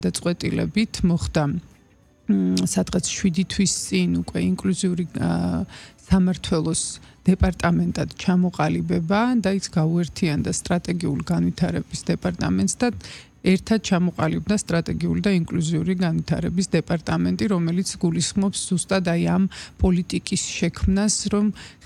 დაწყვეტილებით მოხდა სადღაც 7 თვის წინ უკვე ინკლუზიური სამმართველოს დეპარტამენტად ჩამოყალიბება და ის გაუერთიანდა სტრატეგიული განვითარების დეპარტამენტს და ერთად ჩამოყალიბდა სტრატეგიული და ინკლუზიური განვითარების დეპარტამენტი, რომელიც გულისხმობს ზუსტად აი ამ პოლიტიკის შექმნას, რომ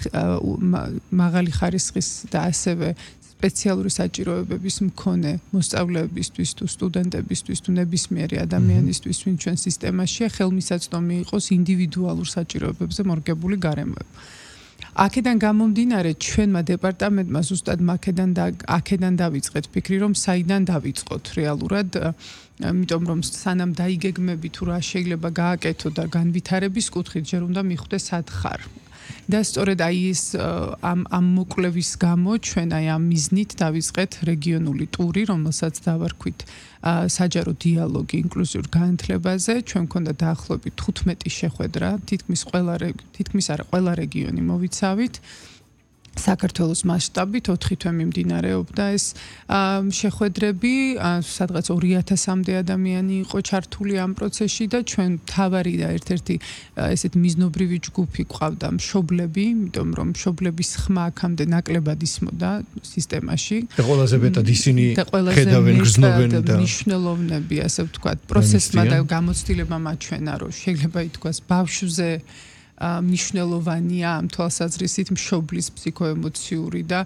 მაღალი ხარისხის და ასევე სპეციალური საჭიროებების მქონე მოსწავლეებისთვის თუ სტუდენტებისთვის თუ ნებისმიერი ადამიანისთვის, ვინც ჩვენ სისტემაშია, ხელმისაწვდომი იყოს ინდივიდუალურ საჭიროებებზე მორგებული გარემოება. აქედან გამომდინარე, ჩვენმა დეპარტამენტმა ზუსტად აქედან დავიწყეთ ფიქრი, რომ საიდან დავიწყოთ რეალურად, იმიტომ რომ სანამ დაიგეგმები თუ რა შეიძლება გააკეთო და განვითარების კუთხით ჯერ უნდა მიხვდეს სად ხარ. და სწორედ აი ეს ამ მოკვლევის გამო ჩვენ აი ამ მიზნით დავიწყეთ რეგიონული ტური, რომელსაც დავარქვით საჯარო დიალოგი ინკლუზიურ განათლებაზე. ჩვენ მქონდა დაახლოებით 15 შეხვედრა, თითქმის არა ყველა რეგიონი მოვიცავით. საქართველოს მასშტაბით 4 თვე მიმდინარეობდა ეს შეხვედრები, სადღაც 2000-მდე ადამიანი იყო ჩართული ამ პროცესში და ჩვენ მთავარი და ერთ-ერთი ესეთ მიზნობრივი ჯგუფი გვყავდა მშობლები, იმიტომ რომ მშობლების ხმა აქამდე ნაკლებად ისმოდა სისტემაში. და ყველაზე მეტად ისინი ხედავენ, გრძნობენ და მნიშვნელოვნები, ასე ვთქვათ, პროცესმა და გამოცდილებამ აჩვენა, რომ შეიძლება ითქვას ბავშვზე მნიშვნელოვანია ამ თვალსაზრისით მშობლის ფსიქოემოციური და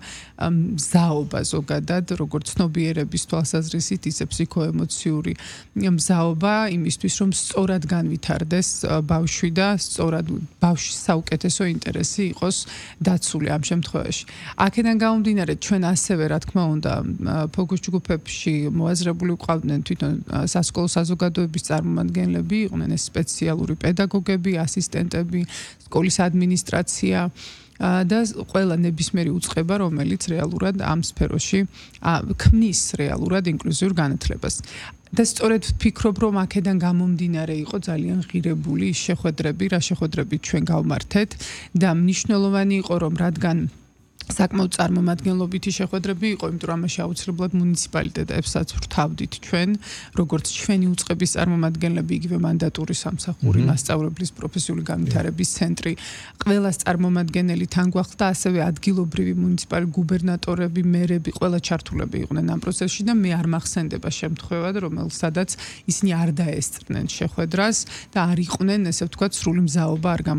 მზაობა ზოგადად, როგორც ცნობიერების თვალსაზრისით, ისე ფსიქოემოციური მზაობა იმისთვის, რომ სწორად განვითარდეს ბავშვი და სწორად ბავშვის საუკეთესო ინტერესი იყოს დაცული ამ შემთხვევაში. აქედან გამომდინარე, ჩვენ ასევე, რა თქმა უნდა, ფოკუს ჯგუფებში მოაზრებული ვყავდნენ თვითონ სასკოლო საზოგადოების წარმომადგენლები, იყვნენ ეს სპეციალური პედაგოგები, ასისტენტები, სკოლის ადმინისტრაცია და ყველა ნებისმიერი უწყება, რომელიც რეალურად ამ სფეროში ქმნის რეალურად ინკლუზიურ განათლებას. და სწორედ ვფიქრობ, რომ აქედან გამომდინარე იყო ძალიან ღირებული შეხვედრები, რა შეხვედრები ჩვენ გავმართეთ და მნიშვნელოვანი იყო, რომ რადგან საკმაოდ წარმომადგენლობითი შეხვედრები იყო, იმიტომ რომ ამაში აუცილებლად მუნიციპალიტეტებსაც ვრთავდით ჩვენ, როგორც ჩვენი უწყების წარმომადგენლები, იგივე მანდატური სამსახური, მასწავლებლის პროფესიული განვითარების ცენტრი, ყველას წარმომადგენელი თან გვახლდა, ასევე ადგილობრივი მუნიციპალური გუბერნატორები, მერები, ყველა ჩართულები იყვნენ ამ პროცესში და მე არ მახსენდება შემთხვევა, რომელსაც ისინი არ დაესწრნენ შეხვედრას და არ იყვნენ, ესე ვთქვათ, სრული მზაობა არ